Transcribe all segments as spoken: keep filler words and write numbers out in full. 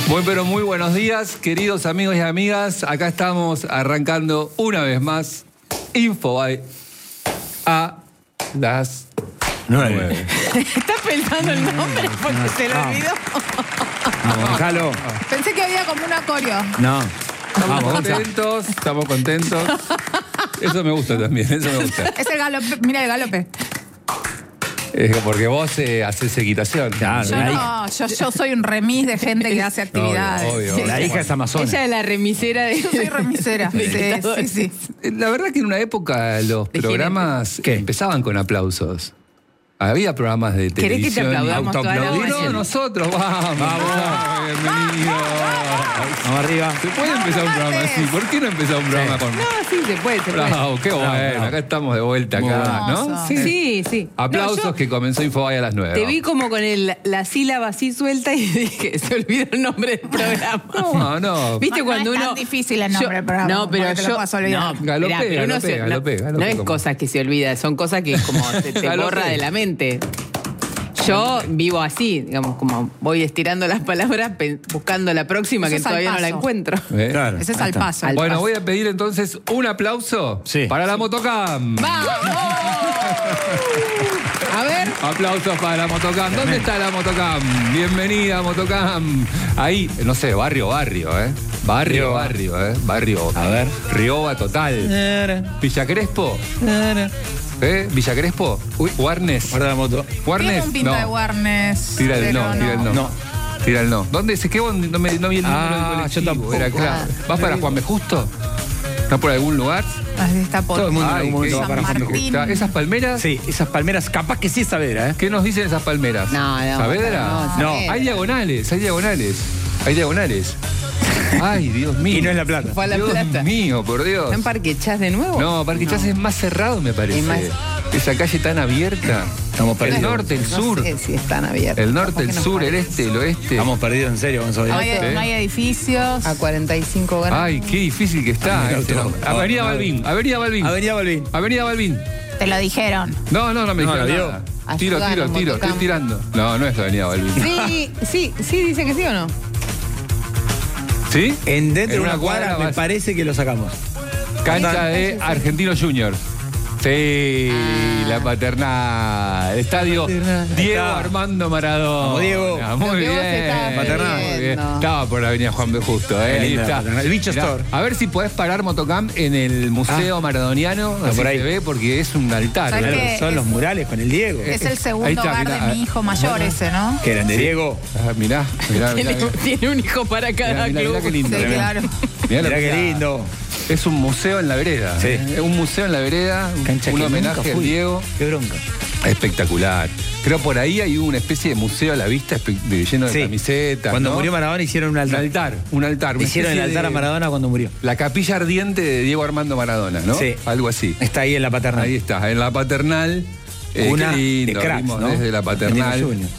Muy pero muy buenos días, queridos amigos y amigas. Acá estamos arrancando una vez más Infobae a las nueve. ¿Estás pensando el nombre? Porque no, se lo no. olvidó. Vamos, Gonzalo. Pensé que había como una coreo. No. Estamos Vamos, contentos, estamos contentos. Eso me gusta también, eso me gusta. Es el galope. Mira el galope. Es porque vos eh, haces equitación. Claro, Yo la no, hija. yo, yo soy un remis de gente que hace actividades. Obvio, obvio. La hija es amazona. Ella es la remisera de... Yo soy remisera. de Sí, dictadores. sí, sí. La verdad que en una época los De programas ¿Qué? empezaban con aplausos. Había programas de ¿Querés que te televisión. aplaudamos toda la autoaplaudir. noche? No, nosotros, vamos. Vamos. Bienvenidos. Vamos arriba. ¿Se puede empezar un programa así? ¿Por qué no empezar un programa con... No, sí, se puede, se puede. Bravo, qué bueno. bravo. Acá estamos de vuelta, Muy acá, ¿no? hermoso. Sí, sí. Aplausos No, yo que comenzó Infobae a las nueve. te vi como con el, la sílaba así suelta y dije, se olvidó el nombre del programa. No, no. ¿Viste No, cuando no es uno... tan difícil el nombre Yo- del programa, No, pero porque te lo yo... puedas olvidar. No, Galopé, mirá, pero uno galopé, se- no- galopé, galopé, No es como- cosas que se olvida, son cosas que como te, te Galopé. borra de la mente. Yo vivo así, digamos, como voy estirando las palabras pe- buscando la próxima Eso que es al todavía no la paso. encuentro. ¿Eh? Claro. Ese es ahí al está. paso. Al Bueno, paso. voy a pedir entonces un aplauso Sí. para la Motocam. A ver, Aplausos para la Motocam. ¿Dónde está la Motocam? Bienvenida, Motocam. Ahí, no sé, barrio, barrio, ¿eh? Barrio, Rioba. barrio, ¿eh? Barrio. A ver. Rioba total. Villa Crespo. ¿Eh? Villa Crespo. Uy, Warnes. Guarda la moto. Warnes. Tiene un pinta No. de Warnes. Tira el pero no, tira el no. No. Tira el no. ¿Dónde se quedó? No, me, no vi el número Ah, del yo colectivo. tampoco. Era claro. Ah. ¿Vas para Juan B. Justo? ¿Está por algún lugar? Ahí está por Todo el mundo en Ay, algún momento qué- va para San Juan B. Martín. Está- ¿Esas palmeras? Sí, esas palmeras, capaz que sí es Saavedra, ¿eh? ¿Qué nos dicen esas palmeras? No, no, ¿Saavedra? no, No. Saavedra. Hay diagonales, hay diagonales. Hay diagonales. Ay, Dios mío. Y no es La Plata. Fue a La Dios Plata. mío, por Dios. ¿está en Parque Chas de nuevo? No, Parque Chas es más cerrado, me parece. Es más- Esa calle tan abierta. Estamos El perdidos. norte, el No sur. sé si están abiertos. El norte, Capaz el que no sur, el parece. este, el oeste. Estamos perdidos, en serio, vamos a ver. No hay, ¿Eh? no hay edificios. A cuarenta y cinco grados. Ay, qué difícil que está. Mira este todo. nombre. Avenida No, no. Balvin, Avenida Balvin. Avenida Balvin. Avenida Balvin. Te lo dijeron. No, no, no me No, dijeron la vio. nada. Tiro, Ayudanos, tiro, tiro, estoy Motocam. tirando. No, no es Avenida Balvin. Sí, sí, sí, dice que sí o no. ¿Sí? En dentro En de una una cuadra cuadra me vas- parece que lo sacamos. Cancha de Argentino Junior. Sí, la paternal. Estadio Paternal. Diego Está. Armando Maradona. Vamos, Diego. Muy Lo que bien. vos estabas Paternal. Muy bien. pidiendo. Estaba por la avenida Juan B. Justo. ¿eh? Qué Ahí linda está. la paternal. El Bicho Mirá, Store. a ver si podés parar Motocam en el Museo Maradoniano. Está Así por ahí. se ve porque es un altar. ¿Sabes ¿verdad? qué? Claro, son los murales con el Diego. Es el Ahí segundo está, hogar mirá. de mi hijo mayor ese, ¿no? Que eran de Diego. Ah, mirá, mirá, mirá. Tiene, mirá. tiene un hijo para cada Mirá, mirá, mirá club. qué lindo. Sí, mirá. claro. Mirá lo Mirá que qué sea. lindo. Es un museo en la vereda. Sí. ¿eh? Un museo en la vereda, un- Cancha un que homenaje nunca al fui. Diego. Qué bronca. Espectacular. Creo por ahí hay una especie de museo a la vista espe- de- lleno de Sí. camisetas. Cuando ¿no? murió Maradona hicieron un Un altar. altar, un altar. una Hicieron el especie altar a de- Maradona cuando murió. La capilla ardiente de Diego Armando Maradona, ¿no? Sí. Algo así. Está ahí en la paternal. Ahí está, en la paternal. Eh, Una qué lindo, de cracks, vimos ¿no? desde la paternal. Argentino Junior.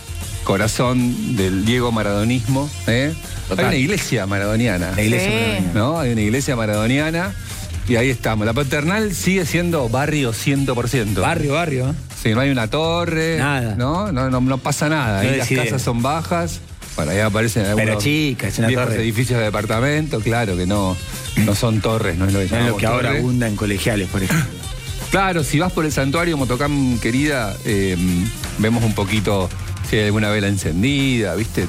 Corazón del Diego Maradonismo. ¿eh? Total. Hay una iglesia maradoniana. La iglesia Sí. maradoniana. ¿No? Hay una iglesia maradoniana. Y ahí estamos. La paternal sigue siendo barrio cien por ciento. Barrio, barrio. ¿eh? Sí, no hay una torre. Nada. No, no, no, no pasa nada. No Ahí las decide. casas son bajas. Bueno, ahí aparecen algunos Pero chica, es una viejos torre. edificios de departamento. Claro que no, no son torres, no es lo que No es llamamos lo que ahora torre. abunda en colegiales, por ejemplo. Claro, si vas por el santuario Motocam, querida, eh, vemos un poquito si hay alguna vela encendida, ¿viste?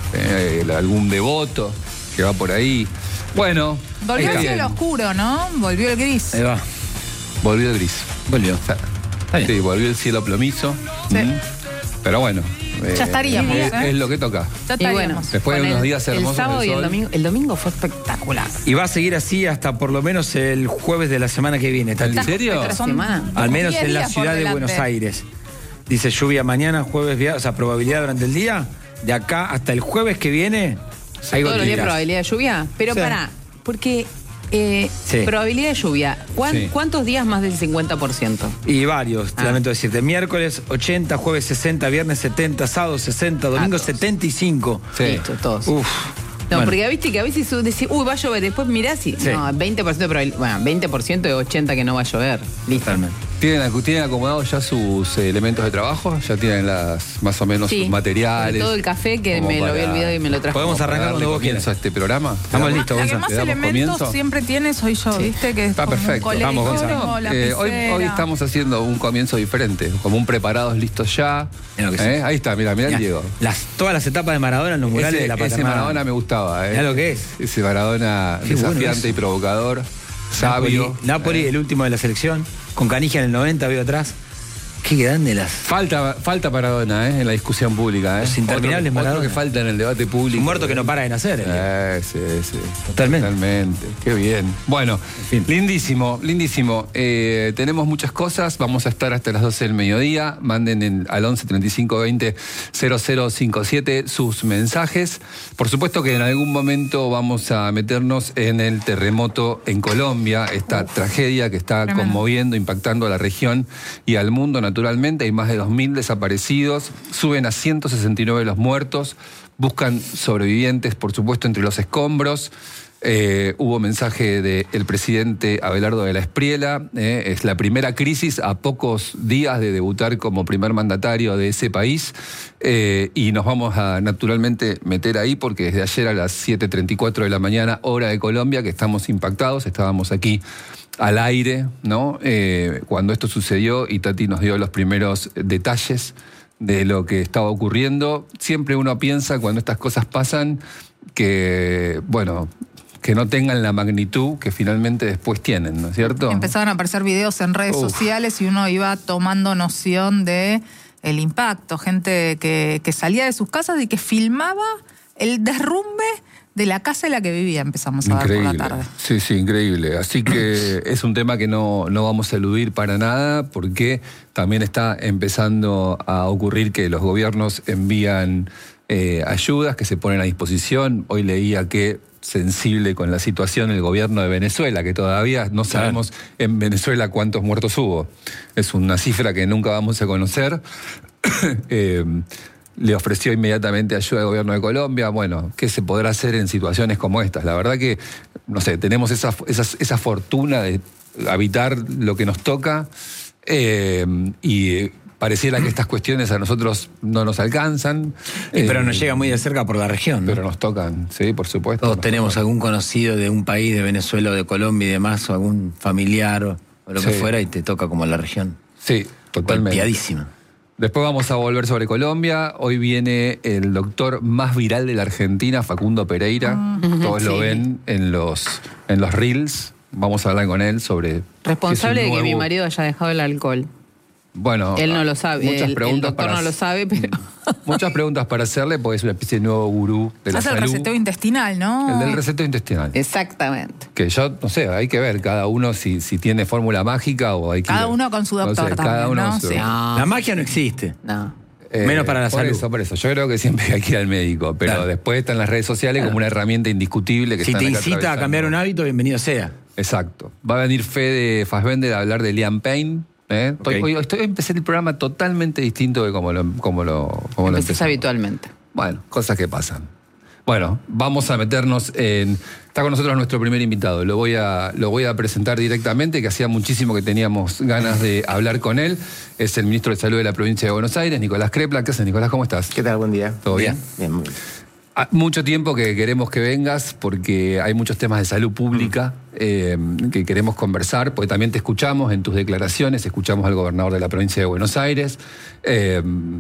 Eh, algún devoto que va por ahí. Bueno, Volvió está el cielo bien. oscuro, ¿no? Volvió el gris. Ahí va. Volvió el gris. Volvió. Está, Está bien. sí, volvió el cielo plomizo. Sí. Mm. Pero bueno. eh, Ya estaríamos, Es, ¿eh? es lo que toca. Ya Y bueno, estaríamos. Después de con unos el- días hermosos El sábado del y el sol. domingo. El domingo fue espectacular. Y va a seguir así hasta por lo menos el jueves de la semana que viene, Tati. ¿En serio? Otra Son semana. Al menos diez en la días por ciudad de delante. Buenos Aires. Dice lluvia mañana, jueves, viernes, o sea, probabilidad durante el día. De acá hasta el jueves que viene, hay Todos los días gotitas. probabilidad de lluvia. Pero Sí. pará, porque eh, Sí. probabilidad de lluvia. ¿cuán- Sí. ¿Cuántos días más del cincuenta por ciento? Y varios, te Ah. lamento decirte. Miércoles ochenta, jueves sesenta, viernes setenta, sábado sesenta, domingo Ah, todos. setenta y cinco. Sí. Listo, todos. Uf. No, Bueno, porque viste que a veces decís, uy, va a llover, después mirás y. Sí. No, veinte por ciento de probabilidad. Bueno, veinte por ciento de ochenta que no va a llover. Listo. Totalmente. ¿Tienen, ¿Tienen acomodados ya sus eh, elementos de trabajo? ¿Ya tienen las más o menos Sí, sus materiales? todo el café que Como me lo para- había olvidado y me lo trajo. Podemos para arrancar darle cuando vos comienzo quieras. a este programa. Estamos ¿Le damos- listos, La que Gonza. más ¿Le damos elementos comienzo? siempre tiene soy yo, ¿viste? Que es Está como un perfecto. colegio, Vamos, Gonza. como Eh, hoy, lapicera. hoy estamos haciendo un comienzo diferente, como un preparados, listos ya. Mirá lo que ¿Eh? es. Ahí está, mira, mira el Mirá, Diego. las, todas las etapas de Maradona en los murales Ese, de la ese paternal. Maradona me gustaba, ¿eh? Mirá lo que es. Ese Maradona Qué bueno desafiante eso. y provocador, sabio. Napoli, Napoli, ¿eh? el último de la selección, con Canigia en el noventa, veo atrás. Qué grande las... Falta, falta Maradona, ¿eh? En la discusión pública, ¿eh? Los interminables otro, Maradona. otro que falta en el debate público. Un muerto que no para de nacer. el Diego. Eh, sí, sí. Totalmente. Totalmente. Qué bien. Bueno, fin. lindísimo, lindísimo. Eh, tenemos muchas cosas. Vamos a estar hasta las doce del mediodía. Manden en- al once treinta y cinco veinte cero cero cincuenta y siete sus mensajes. Por supuesto que en algún momento vamos a meternos en el terremoto en Colombia, esta tragedia que está Tremendo. conmoviendo, impactando a la región y al mundo naturalmente. Hay más de dos mil desaparecidos. Suben a ciento sesenta y nueve los muertos. Buscan sobrevivientes, por supuesto, entre los escombros. Eh, hubo mensaje del presidente Abelardo de la Espriella. eh, es la primera crisis a pocos días de debutar como primer mandatario de ese país. Eh, y nos vamos a naturalmente meter ahí porque desde ayer a las siete treinta y cuatro de la mañana, hora de Colombia, que estamos impactados, estábamos aquí al aire, ¿no? Eh, cuando esto sucedió y Tati nos dio los primeros detalles de lo que estaba ocurriendo. Siempre uno piensa cuando estas cosas pasan que, bueno, que no tengan la magnitud que finalmente después tienen, ¿no es cierto? Empezaban a aparecer videos en redes Uf. sociales y uno iba tomando noción de el impacto. Gente que, que salía de sus casas y que filmaba el derrumbe de la casa en la que vivía, empezamos a ver por la tarde. Sí, sí, increíble. Así que es un tema que no, no vamos a eludir para nada porque también está empezando a ocurrir que los gobiernos envían eh, ayudas que se ponen a disposición. Hoy leía que sensible con la situación el gobierno de Venezuela, que todavía no sabemos en Venezuela cuántos muertos hubo. Es una cifra que nunca vamos a conocer. eh, Le ofreció inmediatamente ayuda al gobierno de Colombia. Bueno, ¿qué se podrá hacer en situaciones como estas? La verdad que, no sé, tenemos esa, esa, esa fortuna de habitar lo que nos toca eh, y pareciera que estas cuestiones a nosotros no nos alcanzan. Y pero eh, nos llega muy de cerca por la región, ¿no? Pero nos tocan, sí, por supuesto. Todos nos tenemos tocan. algún conocido de un país, de Venezuela o de Colombia y demás, o algún familiar o, o lo que Sí. fuera, y te toca como la región. Sí, totalmente. Golpeadísima. Después vamos a volver sobre Colombia. Hoy viene el doctor más viral de la Argentina, Facundo Pereira. Todos lo Sí. ven en los, en los reels. Vamos a hablar con él sobre... Responsable si es de un que mi nuevo- marido haya dejado el alcohol. Bueno, Él no lo sabe, muchas el- el preguntas doctor para- no lo sabe, pero- Muchas preguntas para hacerle, porque es una especie de nuevo gurú de la Hace el salud. reseteo intestinal, ¿no? El del reseteo intestinal. Exactamente. Que yo, no sé, hay que ver cada uno si, si tiene fórmula mágica o hay que... Cada uno con su no sé, doctor cada también, uno ¿no? su- Sí. No, La magia no existe. no. Eh, Menos para la por salud. Eso, por eso. Yo creo que siempre hay que ir al médico, pero Claro. después están las redes sociales como una herramienta indiscutible que Si están te acá incita a atravesando. cambiar un hábito, bienvenido sea. Exacto. Va a venir Fede Fassbender a hablar de Liam Payne. ¿eh? Estoy- Ok. hoy, estoy, empecé el programa totalmente distinto de como lo, como lo, como lo Empezás empezamos. habitualmente. Bueno, cosas que pasan. Bueno, vamos a meternos en... Está con nosotros nuestro primer invitado. Lo voy a, lo voy a presentar directamente, que hacía muchísimo que teníamos ganas de hablar con él. Es el ministro de Salud de la provincia de Buenos Aires, Nicolás Crepla. ¿Qué haces, Nicolás? ¿Cómo estás? ¿Qué tal? Buen día. ¿Todo bien? Bien, muy bien. Ah, mucho tiempo que queremos que vengas porque hay muchos temas de salud pública eh, que queremos conversar, porque también te escuchamos en tus declaraciones, escuchamos al gobernador de la provincia de Buenos Aires. Eh,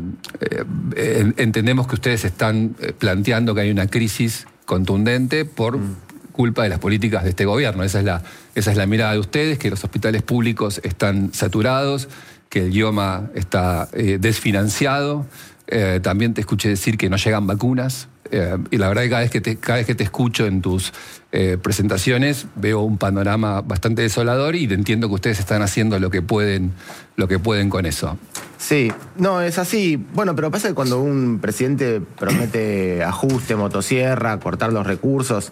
eh, eh, entendemos que ustedes están eh, planteando que hay una crisis contundente por culpa de las políticas de este gobierno. Esa es la, esa es la mirada de ustedes, que los hospitales públicos están saturados, que el IOMA está eh, desfinanciado. Eh, también te escuché decir que no llegan vacunas. Eh, y la verdad que cada vez que te, cada vez que te escucho en tus eh, presentaciones veo un panorama bastante desolador y entiendo que ustedes están haciendo lo que pueden, lo que pueden con eso. Sí, no, es así. Bueno, pero pasa que cuando un presidente promete ajuste, motosierra, cortar los recursos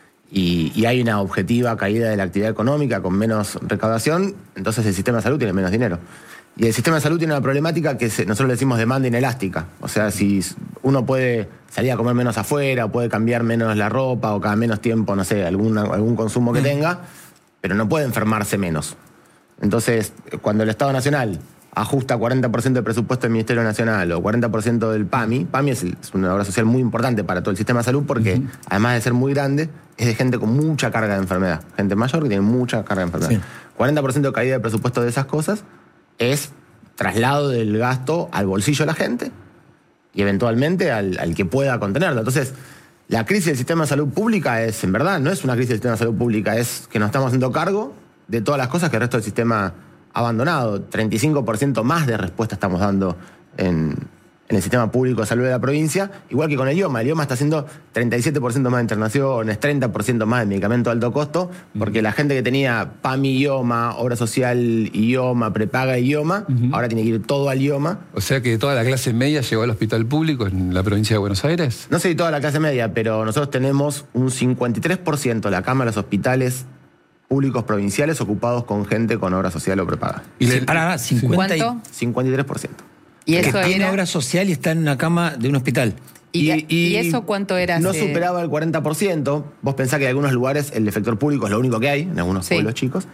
y, y hay una objetiva caída de la actividad económica con menos recaudación, entonces el sistema de salud tiene menos dinero. Y el sistema de salud tiene una problemática que se- nosotros le decimos demanda inelástica. O sea, si uno puede salir a comer menos afuera, o puede cambiar menos la ropa, o cada menos tiempo, no sé, algún, algún consumo que tenga, pero no puede enfermarse menos. Entonces, cuando el Estado Nacional ajusta cuarenta por ciento del presupuesto del Ministerio Nacional o cuarenta por ciento del PAMI, PAMI es, el, es una obra social muy importante para todo el sistema de salud porque, uh-huh. además de ser muy grande, es de gente con mucha carga de enfermedad. Gente mayor que tiene mucha carga de enfermedad. Sí. cuarenta por ciento de caída de presupuesto de esas cosas es traslado del gasto al bolsillo de la gente y eventualmente al, al que pueda contenerlo. Entonces, la crisis del sistema de salud pública es, en verdad, no es una crisis del sistema de salud pública, es que nos estamos haciendo cargo de todas las cosas que el resto del sistema abandonado. treinta y cinco por ciento más de respuesta estamos dando en, en el sistema público de salud de la provincia, igual que con el IOMA. El IOMA está haciendo treinta y siete por ciento más de internaciones, treinta por ciento más de medicamento de alto costo, porque uh-huh. la gente que tenía PAMI IOMA, Obra Social IOMA, Prepaga IOMA, uh-huh. ahora tiene que ir todo al IOMA. O sea que toda la clase media llegó al hospital público en la provincia de Buenos Aires. No sé si toda la clase media, pero nosotros tenemos un cincuenta y tres por ciento de la cama de los hospitales públicos provinciales ocupados con gente con obra social o prepaga. ¿Y le, para, cincuenta ¿Cuánto? cincuenta y tres por ciento. ¿Y eso que tiene era? obra social y está en una cama de un hospital. ¿Y, y, y eso cuánto era? No hace... superaba el cuarenta por ciento. Vos pensás que en algunos lugares el efector público es lo único que hay, en algunos sí. pueblos chicos.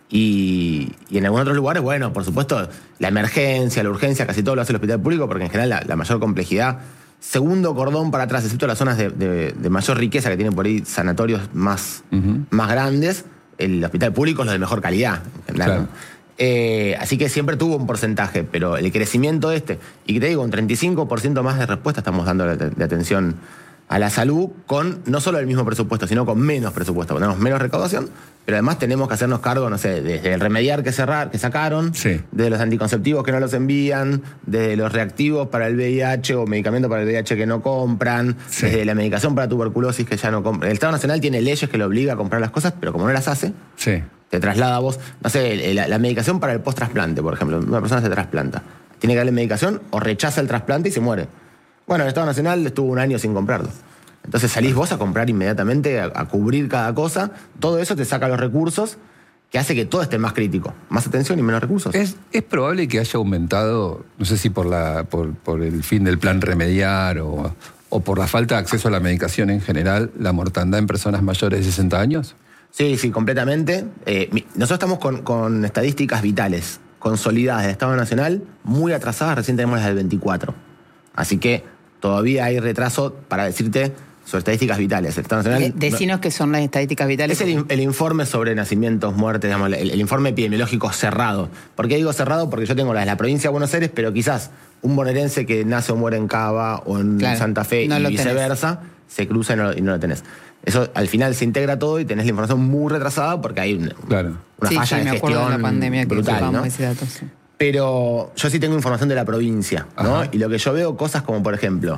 Y, y en algunos otros lugares, bueno, por supuesto, la emergencia, la urgencia, casi todo lo hace el hospital público, porque en general la, la mayor complejidad, segundo cordón para atrás, excepto las zonas de, de, de mayor riqueza que tienen por ahí sanatorios más, uh-huh. más grandes, el hospital público es lo de mejor calidad, en general. Claro. Eh, así que siempre tuvo un porcentaje, pero el crecimiento este, y que te digo, un treinta y cinco por ciento más de respuesta estamos dando de, de atención a la salud con no solo el mismo presupuesto, sino con menos presupuesto. Tenemos menos recaudación, pero además tenemos que hacernos cargo, no sé, desde el remediar que cerrar, que sacaron, sí. desde los anticonceptivos que no los envían, desde los reactivos para el V I H o medicamentos para el V I H que no compran, sí. desde la medicación para tuberculosis que ya no compran. El Estado Nacional tiene leyes que lo obliga a comprar las cosas, pero como no las hace, sí. te traslada a vos, no sé, la, la medicación para el post-trasplante, por ejemplo. Una persona se trasplanta. Tiene que darle medicación o rechaza el trasplante y se muere. Bueno, el Estado Nacional estuvo un año sin comprarlo. Entonces salís vos a comprar inmediatamente, a, a cubrir cada cosa. Todo eso te saca los recursos que hace que todo esté más crítico. Más atención y menos recursos. Es, es probable que haya aumentado, no sé si por, la, por, por el fin del plan remediar o, o por la falta de acceso a la medicación en general, la mortandad en personas mayores de sesenta años. Sí, sí, completamente. Eh, nosotros estamos con, con estadísticas vitales consolidadas del Estado Nacional, muy atrasadas. Recién tenemos las del veinticuatro. Así que todavía hay retraso para decirte sobre estadísticas vitales. El Estado Nacional, De, decinos no, qué son las estadísticas vitales. Es el, el informe sobre nacimientos, muertes, digamos, el, el informe epidemiológico cerrado. ¿Por qué digo cerrado? Porque yo tengo la de la provincia de Buenos Aires, pero quizás un bonaerense que nace o muere en Cava o en claro, Santa Fe no y viceversa, tenés. Se cruza y no, y no lo tenés. Eso al final se integra todo y tenés la información muy retrasada porque hay una, claro. una sí, falla sí, de me gestión de la pandemia brutal, que ¿no? ese dato, sí. Pero yo sí tengo información de la provincia, ¿no? Ajá. Y lo que yo veo, cosas como, por ejemplo,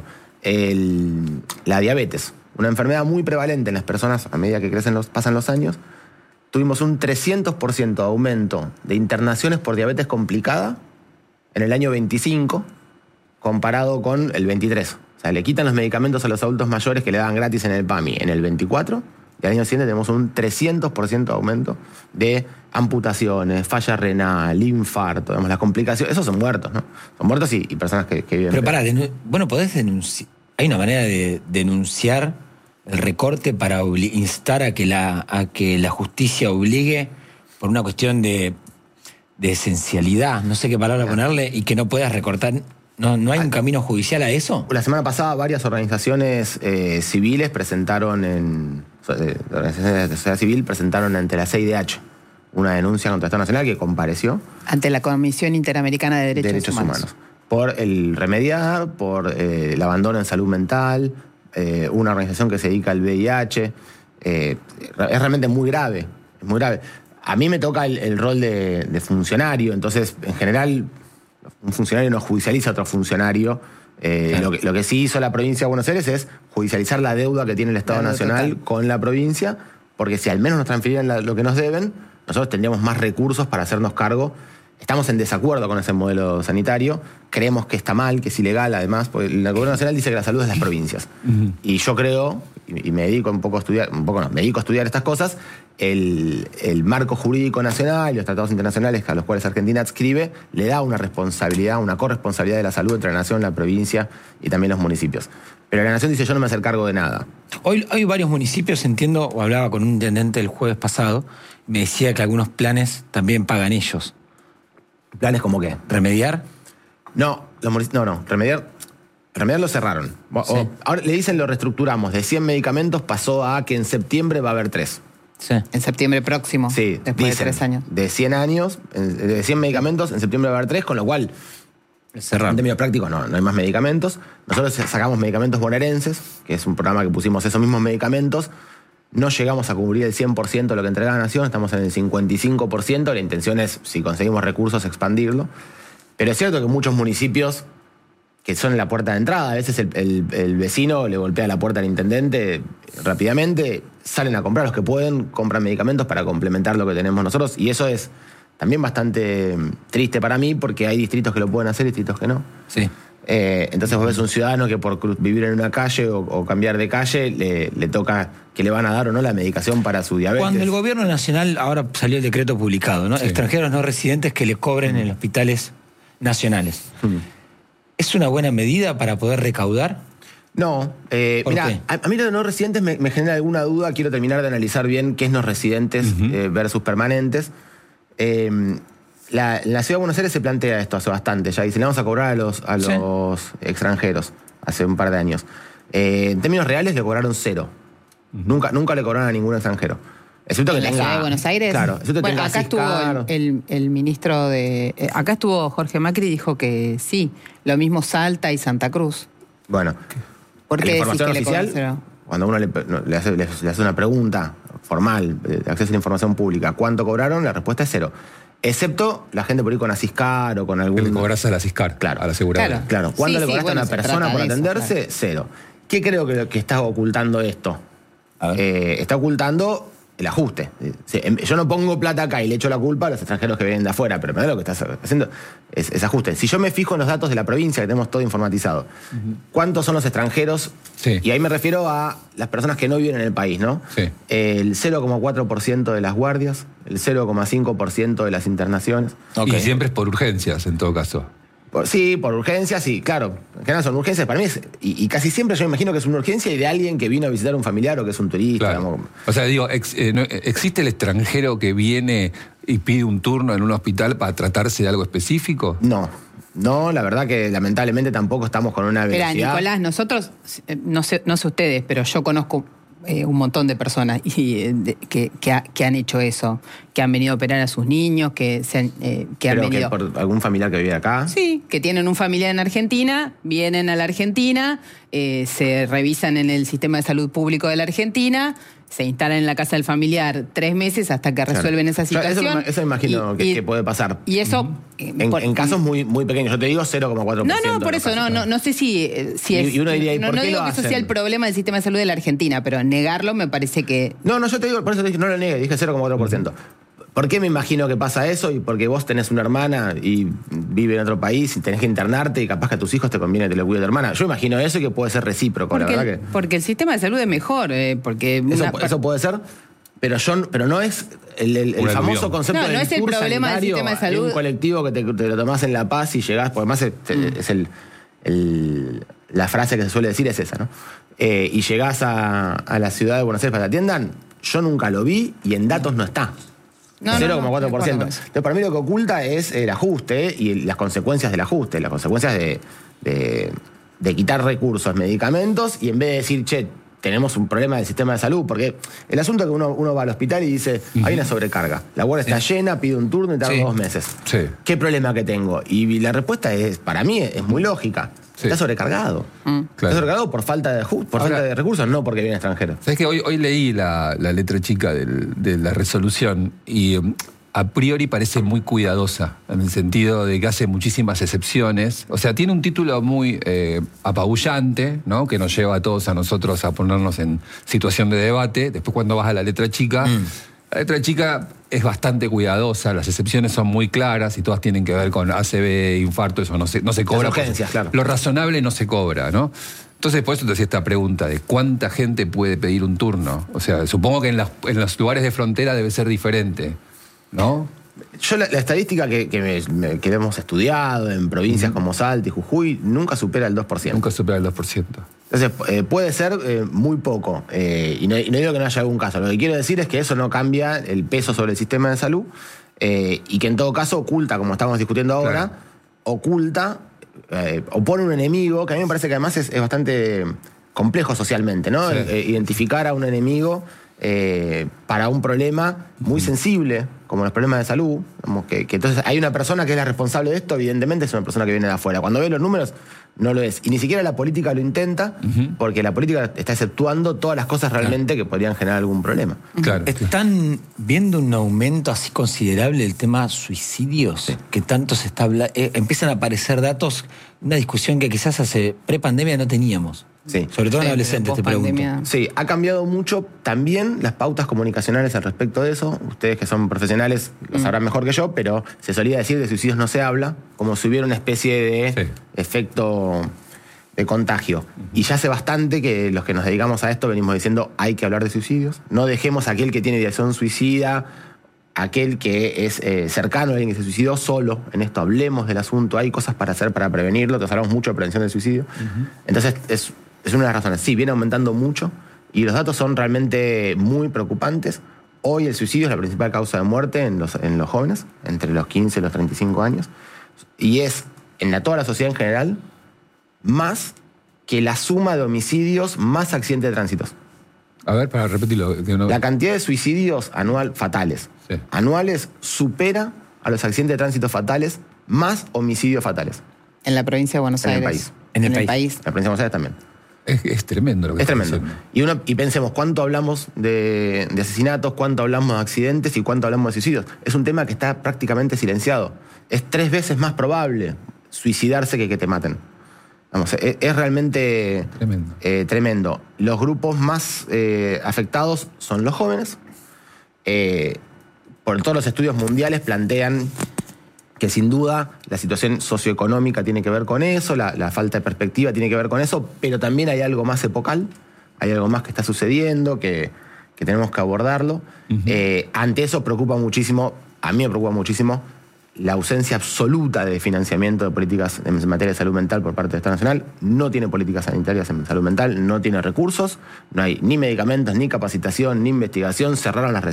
el, la diabetes, una enfermedad muy prevalente en las personas a medida que crecen los, pasan los años. Tuvimos un trescientos por ciento de aumento de internaciones por diabetes complicada en el año veinticinco comparado con el veintitrés. O sea, le quitan los medicamentos a los adultos mayores que le daban gratis en el PAMI en el veinticuatro, y al año siguiente tenemos un trescientos por ciento de aumento de amputaciones, falla renal, infarto, digamos, las complicaciones. Esos son muertos, ¿no? Son muertos y, y personas que, que viven. Pero pará, denu- bueno, podés denunciar. Hay una manera de denunciar el recorte para obli- instar a que, la, a que la justicia obligue por una cuestión de, de esencialidad, no sé qué palabra ponerle, y que no puedas recortar. ¿No, no hay un camino judicial a eso? La semana pasada varias organizaciones eh, civiles presentaron en... Eh, organizaciones de sociedad civil presentaron ante la C I D H una denuncia contra el Estado Nacional que compareció. Ante la Comisión Interamericana de Derechos, Derechos Humanos. Humanos. Por el remediar, por eh, el abandono en salud mental, eh, una organización que se dedica al V I H. Eh, es realmente muy grave, es muy grave. A mí me toca el, el rol de, de funcionario, entonces, en general, un funcionario no judicializa a otro funcionario. Eh, claro. lo, que, lo que sí hizo la provincia de Buenos Aires es judicializar la deuda que tiene el Estado claro, Nacional total. Con la provincia, porque si al menos nos transfirieran la, lo que nos deben, nosotros tendríamos más recursos para hacernos cargo. Estamos en desacuerdo con ese modelo sanitario, creemos que está mal, que es ilegal además, porque el gobierno nacional dice que la salud es de las provincias. Uh-huh. Y yo creo, y me dedico un poco a estudiar, un poco no, me dedico a estudiar estas cosas, el, el marco jurídico nacional y los tratados internacionales a los cuales Argentina adscribe, le da una responsabilidad, una corresponsabilidad de la salud entre la nación, la provincia y también los municipios. Pero la Nación dice, yo no me voy a hacer cargo de nada. Hoy hay varios municipios, entiendo, o hablaba con un intendente el jueves pasado, me decía que algunos planes también pagan ellos. ¿Planes como qué? ¿Remediar? No, los munic- no, no, remediar, remediar lo cerraron. O- Sí. o- ahora le dicen lo reestructuramos. De cien medicamentos pasó a que en septiembre va a haber tres. Sí. En septiembre próximo, Sí, después dicen, de tres años. De cien años, en- de cien medicamentos, en septiembre va a haber tres, con lo cual, en Cerrar. términos prácticos, no, no hay más medicamentos. Nosotros sacamos medicamentos bonaerenses, que es un programa que pusimos esos mismos medicamentos. No llegamos a cubrir el cien por ciento de lo que entrega la Nación, estamos en el cincuenta y cinco por ciento. La intención es, si conseguimos recursos, expandirlo. Pero es cierto que muchos municipios que son en la puerta de entrada, a veces el, el- el vecino le golpea la puerta al intendente rápidamente, salen a comprar los que pueden, compran medicamentos para complementar lo que tenemos nosotros, y eso es también bastante mm, triste para mí, porque hay distritos que lo pueden hacer y distritos que no. Sí. Eh, entonces vos ves un ciudadano que por cru- vivir en una calle o, o cambiar de calle le, le toca que le van a dar o no la medicación para su diabetes. Cuando el gobierno nacional, ahora salió el decreto publicado, ¿no? Sí. Extranjeros no residentes que le cobren en hospitales nacionales. Mm. ¿Es una buena medida para poder recaudar? No, eh, ¿Por mira, qué? a, a mí lo de no residentes me, me genera alguna duda. Quiero terminar de analizar bien qué es no residentes eh, versus permanentes. Eh, la, la Ciudad de Buenos Aires se plantea esto hace bastante ya. Dice, le vamos a cobrar a los, a Sí. los extranjeros hace un par de años. Eh, en términos reales le cobraron cero. Nunca, nunca le cobraron a ningún extranjero. Excepto que ¿En la tenga, ciudad de Buenos Aires? Claro, excepto que Bueno, tenga acá estuvo Ciscar. el, el- el ministro de... eh, acá estuvo Jorge Macri y dijo que sí. Lo mismo Salta y Santa Cruz. Bueno, ¿Por la qué decís información que le oficial, cobran cero? cuando uno le, no, le hace, le- le hace una pregunta formal de acceso a la información pública, ¿cuánto cobraron? La respuesta es cero. Excepto la gente por ir con Asiscar o con Que algún... le cobras a la Ciscar, Claro. a la aseguradora. Claro. Claro, ¿cuándo Sí, le sí, cobraste bueno, a se una persona trata por de eso, atenderse? claro. Cero. ¿Qué creo que, que está ocultando esto? A ver. Eh, está ocultando el ajuste. Sí, em- Yo no pongo plata acá y le echo la culpa a los extranjeros que vienen de afuera, pero primero lo que estás haciendo es, es ajuste. Si yo me fijo en los datos de la provincia, que tenemos todo informatizado, ¿cuántos son los extranjeros? Sí. Y ahí me refiero a las personas que no viven en el país, ¿no? Sí. El cero coma cuatro por ciento de las guardias, el cero coma cinco por ciento de las internaciones. Ok. Y siempre es por urgencias, en todo caso. Por- sí, por urgencias, sí, claro. En general son urgencias. Para mí es, y, y casi siempre yo me imagino que es una urgencia y de alguien que vino a visitar a un familiar o que es un turista. Claro. digamos. O sea, digo, ex- eh, no- eh, ¿existe el extranjero que viene y pide un turno en un hospital para tratarse de algo específico? No, no, la verdad que lamentablemente tampoco estamos con una Espera, velocidad. Nicolás, nosotros, eh, no sé, no sé ustedes, pero yo conozco eh, un montón de personas y, eh, de- que, que, ha- que han hecho eso, que han venido a operar a sus niños, que, se han, eh, que han Creo que venido... por algún familiar que vive acá. Sí, que tienen un familiar en Argentina, vienen a la Argentina, eh, se revisan en el sistema de salud público de la Argentina, se instalan en la casa del familiar tres meses hasta que Claro. resuelven esa Yo eso situación. me- eso me imagino Y- que, y- que puede pasar. Y eso... eh, En, por- en casos muy, muy pequeños. Yo te digo cero coma cuatro por No, ciento. no, por de los eso, no, casos. no, no sé si, eh, si Y- es... y uno diría, ¿y no por no qué digo lo que eso hacen? sea el problema del sistema de salud de la Argentina, pero negarlo me parece que... No, no, yo te digo, por eso te dije, no lo niegues, dije cero coma cuatro por ciento. ¿Por qué me imagino que pasa eso? Y porque vos tenés una hermana y vive en otro país y tenés que internarte y capaz que a tus hijos te conviene que te lo cuide tu hermana. Yo imagino eso y que puede ser recíproco, Porque, la el, verdad que... porque el sistema de salud es mejor, eh, porque... Eso, una- pu- eso puede ser, pero yo pero no es el, el- el Un famoso aluvión. concepto No, no del es el tour problema del sanitario. sistema de Hay salud. un colectivo que te, te lo tomás en La Paz y llegás, porque además es, Mm. es el, el- la frase que se suele decir es esa, ¿no? Eh, y llegás a, a la ciudad de Buenos Aires para que te atiendan, yo nunca lo vi y en datos no está. No, no, cero coma cuatro por ciento. no, estoy de acuerdo con eso. Entonces, para mí lo que oculta es el ajuste y el- las consecuencias del ajuste, las consecuencias de, de- de quitar recursos, medicamentos, y en vez de decir, che, tenemos un problema del sistema de salud, porque el asunto es que uno, uno va al hospital y dice, hay una sobrecarga, la guardia está llena, pide un turno y tarda Sí. dos meses. Sí. ¿Qué problema que tengo? Y la respuesta es, para mí, es muy lógica. Sí. Está sobrecargado. Claro. Está sobrecargado por falta de, aju- por Ahora- falta de recursos, no porque viene extranjero. ¿Sabes que hoy, hoy leí la, la letra chica del- de la resolución y um, a priori parece muy cuidadosa, en el sentido de que hace muchísimas excepciones. O sea, tiene un título muy eh, apabullante, ¿no? Que nos lleva a todos a nosotros a ponernos en situación de debate. Después cuando vas a la letra chica, la letra chica es bastante cuidadosa, las excepciones son muy claras y todas tienen que ver con A C V, infarto, eso no se, no se cobra. urgencias, claro. Lo razonable no se cobra, ¿no? Entonces, por eso te hacía esta pregunta de cuánta gente puede pedir un turno. O sea, supongo que en, las- en los lugares de frontera debe ser diferente, ¿no? Yo la, la estadística que, que, me- me- que hemos estudiado en provincias como Salta y Jujuy nunca supera el dos por ciento. Nunca supera el dos por ciento. Entonces, eh, puede ser eh, muy poco. Eh, y, no, y no digo que no haya algún caso. Lo que quiero decir es que eso no cambia el peso sobre el sistema de salud eh, y que en todo caso oculta, como estamos discutiendo ahora, Claro. oculta eh, o pone un enemigo, que a mí me parece que además es, es bastante complejo socialmente, ¿no? Sí. Eh, identificar a un enemigo eh, para un problema muy sensible, como los problemas de salud. Como que, que entonces hay una persona que es la responsable de esto, evidentemente es una persona que viene de afuera. Cuando ve los números, no lo es. Y ni siquiera la política lo intenta, uh-huh. porque la política está exceptuando todas las cosas realmente claro. que podrían generar algún problema. Claro. ¿Están viendo un aumento así considerable del tema suicidios? Sí. Que tanto se está hablando. Eh, empiezan a aparecer datos, una discusión que quizás hace pre-pandemia no teníamos. Sí. Sobre todo en sí, adolescentes, te pregunto. Sí, ha cambiado mucho también las pautas comunicacionales al respecto de eso. Ustedes que son profesionales lo sabrán mm. mejor que yo, pero se solía decir de suicidios no se habla, como si hubiera una especie de sí. efecto de contagio. Uh-huh. Y ya hace bastante que los que nos dedicamos a esto venimos diciendo hay que hablar de suicidios. No dejemos a aquel que tiene ideación suicida, aquel que es eh, cercano a alguien que se suicidó solo. En esto hablemos del asunto. Hay cosas para hacer para prevenirlo. Entonces hablamos mucho de prevención del suicidio. Uh-huh. Entonces es... Es una de las razones. Sí, viene aumentando mucho y los datos son realmente muy preocupantes. Hoy el suicidio es la principal causa de muerte en los, en los jóvenes, entre los quince y los treinta y cinco años. Y es, en la, toda la sociedad en general, más que la suma de homicidios más accidentes de tránsito. A ver, para repetirlo. No... La cantidad de suicidios anual fatales, sí. anuales, supera a los accidentes de tránsito fatales más homicidios fatales. En la provincia de Buenos en Aires. El país. En el, en el país. país. En la provincia de Buenos Aires también. Es, es tremendo lo que Es tremendo. Y, uno, y pensemos cuánto hablamos de, de asesinatos, cuánto hablamos de accidentes y cuánto hablamos de suicidios. Es un tema que está prácticamente silenciado. Es tres veces más probable suicidarse que que te maten. Vamos, es, es realmente tremendo. Eh, tremendo. Los grupos más eh, afectados son los jóvenes. Eh, por todos los estudios mundiales plantean que sin duda la situación socioeconómica tiene que ver con eso, la, la falta de perspectiva tiene que ver con eso, pero también hay algo más epocal, hay algo más que está sucediendo, que, que tenemos que abordarlo. Uh-huh. Eh, ante eso preocupa muchísimo, a mí me preocupa muchísimo, la ausencia absoluta de financiamiento de políticas en materia de salud mental por parte del Estado Nacional. No tiene políticas sanitarias en salud mental, no tiene recursos, no hay ni medicamentos, ni capacitación, ni investigación, cerraron las